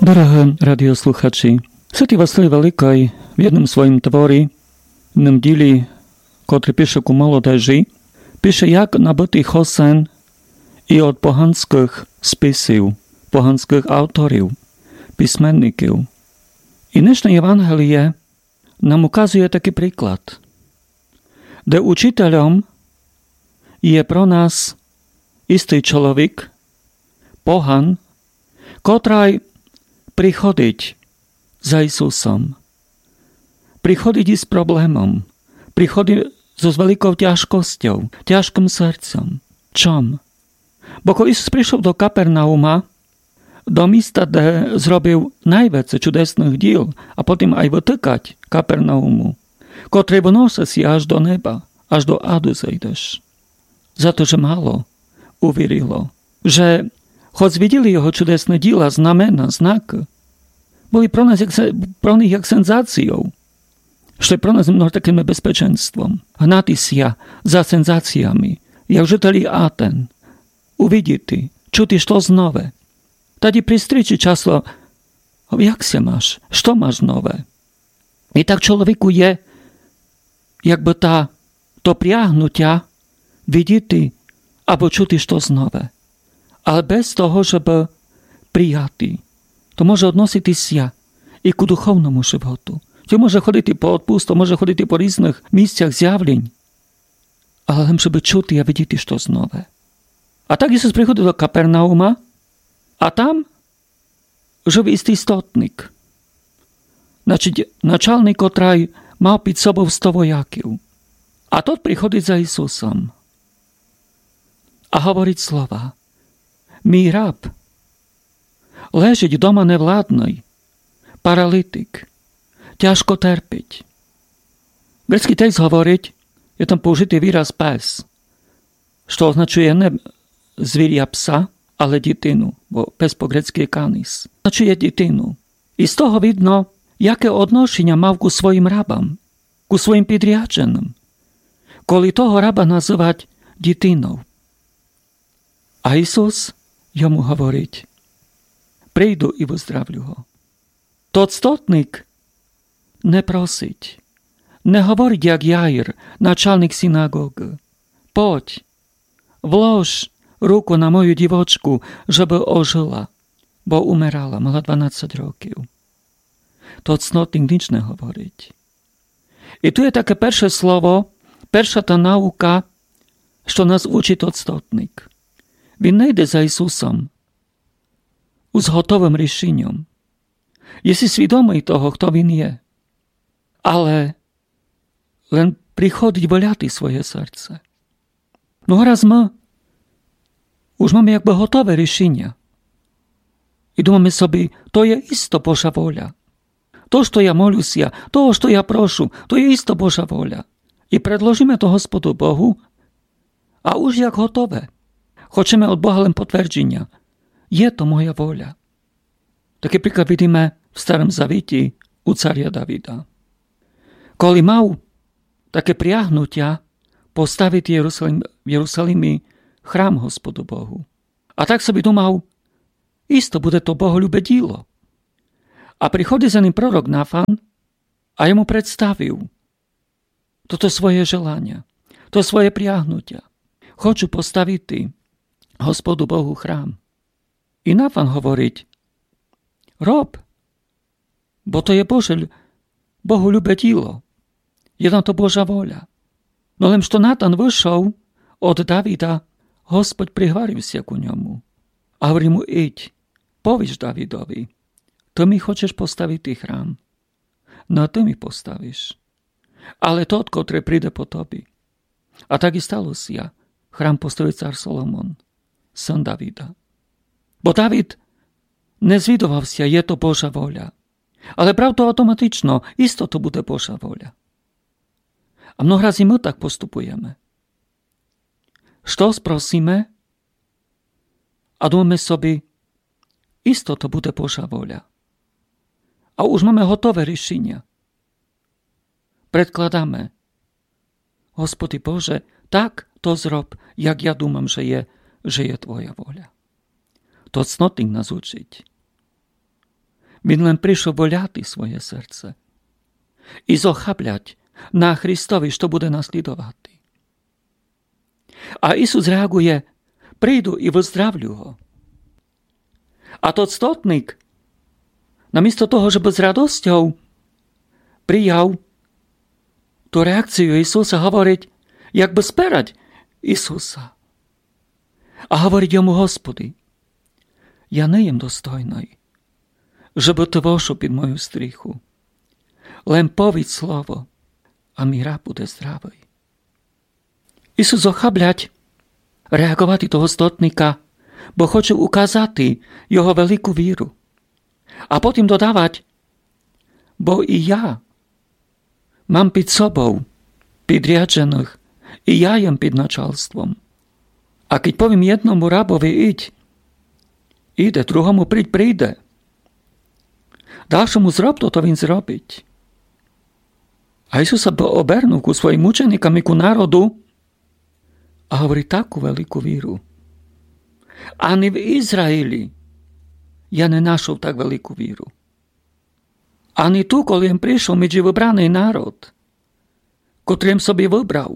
Drahé radiosluchači, Svätý Vasilij Veliký v jednom svojom tvori, v jednom díli, ktorý píše ku molodeži, píše, jak nabitý chosen i od pohanských spisів, pohanských autorів, písmenníkov. I dnešné evangelie nám ukazuje taký príklad, kde učiteľom je pro nás istý človek, pohan, ktorý prichodiť za Isusom, prichodiť s problémom, prichodiť so s veľkou ťažkosťou, ťažkým srdcom. Čom? Bo keď Isus prišiel do Kapernauma, do místa, kde zrobil najviac čudesných díl a potom aj vytýkať Kapernaumu, ktorý vnosa si až do neba, až do adu zejdeš. Za to, že málo uverilo, že choď videli jeho čudesné díla, znamena, znaky, boli pro nich jak senzáciou. Što je pro nás mnoho takým nebezpečenstvom. Hnati sa za senzáciami, jak žiteli Aten. Uvidíte, čuti što znové. Tady pristriči časlo, jak sa máš, što máš nové. I tak človeku je, jakby to priahnutia vidíte, abo čuti što znové. Ale bez toho, żeby prijatý. To môže odnosiť sa i ku duchovnomu životu. To môže chodiť po odpustu, môže chodiť po rôznych místach zjavlení. Ale len, żeby čuti a vidíte, što znové. A tak Isus prichodil do Kapernauma a tam žil istý stotník. Znači, načalník, ktorý mal pід собою 100 vojakov. A tot prichodí za Isusom a hovoriť slova. Mý rab ležiť doma nevládnej, paralytik, ťažko terpiť. Grecký text hovoriť, je tam použitý výraz pes, što označuje ne zvíria psa, ale detinu, bo pes po grecky je canis. Označuje detinu. I z toho vidno, jaké odnošenia mal ku svojim rabám, ku svojim pidriačenom. Kvôli toho raba nazývať detinou. A Isus jomu hovoriť, prídu i uzdravľu ho. Tot stotník neprosiť, nehovoriť jak Jair, načalník synagógy. Poď, vlož ruku na moju divočku, żeby ožila, bo umerala, mala 12 rokov. Tot stotník nič nehovoriť. I tu je také perše slovo, perša tá nauka, što nás učí tot stotník. Він nejde za Isusom s hotovým riešením. Je si svidomý toho, kto він je. Ale len prichodiť voľati svoje srdce. No raz už máme jakby hotové riešenia. I думаємо собі, to je isto Božia voľa. To, što ja moľusia, to, što ja prošu, to je isto Božia voľa. I predložíme to Hospodu Bohu a už jak hotové. Chceme od Boha len potvrdenia. Je to moja voľa. Taký príklad vidíme v Starom Zaviti u caria Davida. Koli mal také priahnutia postaviť v Jerusalimi chrám Hospodu Bohu. A tak sobie думал, isto bude to bohoľúbe dílo. A prichodí za ním prorok Nafan a jemu predstavil toto svoje želania, to svoje priahnutia. Хочу postaviť Hospodu Bohu chrám. I Nafan hovoriť, rob, bo to je Bohu ľúbe dílo. Je na to Božia voľa. No len što Natan vyšol od Davida, Hospod prihvaril sa ku ňomu. A hovorí mu, iď, povíš Davidovi, ty mi chceš postaviť chrám. No ty mi postavíš. Ale tot, ktorý príde po tobi. A tak i stalo sa. Chrám postavil cár Solomon, syn Davida. Bo David nezvidoval sa, je to Božia voľa. Ale pravda automatično, isto to bude Božia voľa. A mnohorazí my tak postupujeme. Što sprosíme a думаємо собі, isto to bude Božia voľa. A už máme hotové riešenia. Predkladáme. Hospody Bože, tak to zrob, jak ja думам, že je tvoja voľa. To cnotný nás učiť. Він len прийшов воляти своє серце і зохапляť на Христоvi, що буде наслідувати. А Ісус реагує: прийду і виздравлю го. А тот стотник, намісто того, щоб з радостю прияв ту реакцію Ісуса, говорить, як би спередь Ісуса. А говорить йому: Господи, я не єм достойний, щоб ти вошов під мою стріху. Лем повідь слово, а мій раб буде здравий. Ісус охаблять реагувати того стотника, бо хоче указати його велику віру. А потім додавать: бо і я мам під собою підряджених, і я єм під начальством. А keď povím jednomu rabovi iď, іде, другому прийде. Дальшому зроб то він зробить. А Ісус обернув ку своїм ученикам і ку народу, а говорить таку велику віру. Ані в Ізраїлі я не знайшов так велику віру. Ані ту, коли їм прийшов між вибраний народ, котрий їм собі вибрав,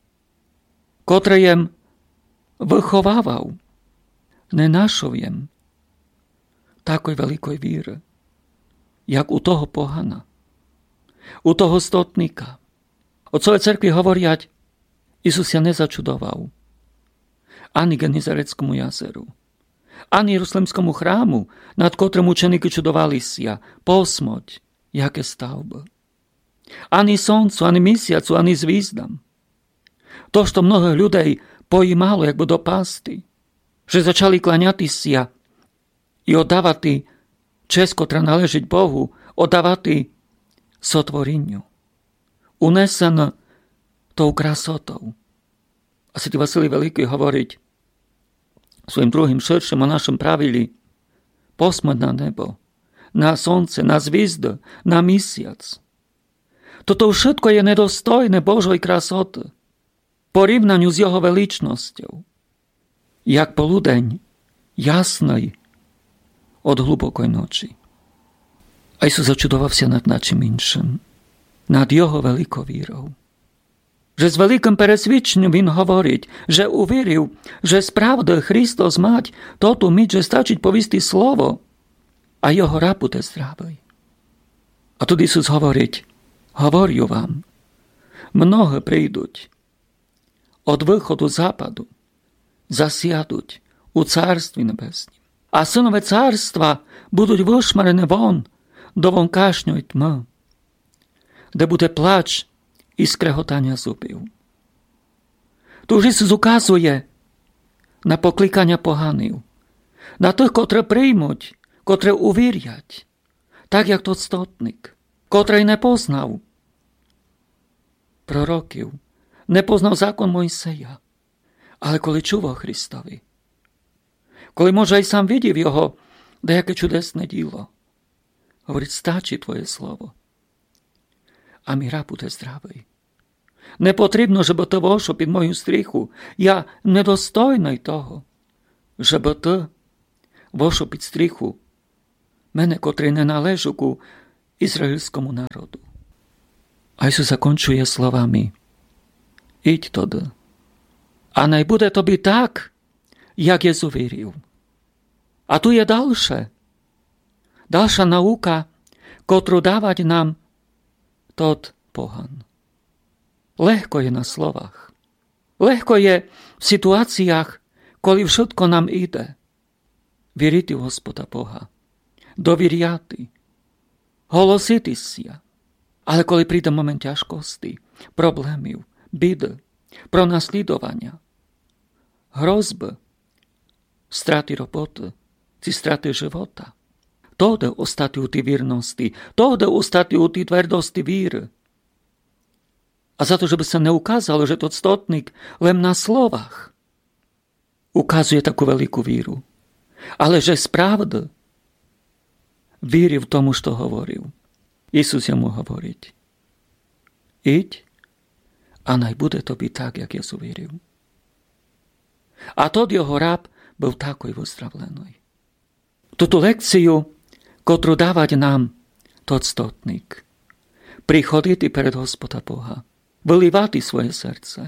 котрий їм виховував, не знайшов їм такої великої віри, як у того погана, у того стотника. Отцові церкві говорять: Ісус я не зачудував ані Генізарецькому язеру, ані Єрусалимському храму, над котрим ученики чудувалися, посмоть, яке ставба. Ані сонцю, ані місяцю, ані звіздам. То, що много людей поїмало, якби до пасти, що зачали кланятися і отдавати честь, котра належить Богу, отдавати сотворінню. Унесено тою красотою. А святий Василій Великий говорить своїм другим ширшим о нашому правилі: посмоть на небо, на сонце, на звізди, на місяць. То všetko je nedostojné Božої красоти, порівнянню з його величністю, як полудень ясний od глибокої ночі. А Ісус зачудувався над начим іншим, над його великою вірою. Że z великим пересвідченням він говорить, że увірив, że справді Христос мать тоту мить, że стачить повісти слово, а його раб буде здравий. А тут Ісус говорить: говорю вам, много прийдуть od виходу западу, засядуть у Царстві Небеснім. А синове царства будуть вишмарені вон до вонкашньої тьми, де буде плач і скреготання зубів. Тут Ісус указує на покликання поганів, на тих, котрі приймуть, котрі увірять, так як тот стотник, котрий не познав пророків, не познав закон Мойсея, але коли чув о Христові, коли, може, й сам видів його деяке чудесне діло, говорить: стачить твоє слово, а мій раб буде здравий. Не потрібно, щоб ти вошов під мою стріху. Я недостойний того, щоб ти вошов під стріху мене, котрий не належу ку ізраїльському народу. А Ісус закінчує словами: ідь тоді, а най буде тобі так, як Єзу вірив. А tu je dalsza nauka, kotrу dawać nam tot pogan. Легко є на словах, легко є в ситуаціях, коли wszystko нам іде, вірити в Господа Бога, довіряти, голоситися. Але коли прийде момент тяжкості, проблемів, біди, пронаслідування, грозби, straty roboty, či straty života. To jde ostati u ty vírnosti, to jde ostati u ty tvrdosti víry. A za to, żeby se neukázalo, že to stotnik len na slovách ukazuje takú veľkú víru, ale že spravda вірив тому, що говорив. Ісус йому говорить: ідь, а най буде тобі так, як Єсу вірив. А тот його раб був такий виздравлений. Туту лекцію котру дávať нам тотстотник. Приходити перед Господа Бога, виливати своє серце.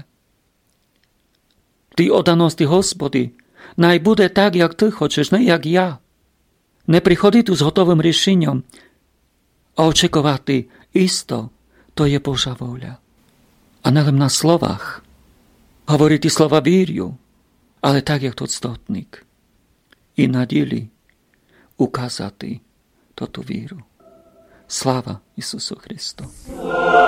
Ти оданості Господи, най буде так, як ти хочеш, не як я. Не приходити з готовим рішенням, а очікувати істо, то є Божа воля. А не лише на словах. Говорити слова вірю, але так, як тотстотник. І на ділі указати ту віру. Слава Ісусу Христу!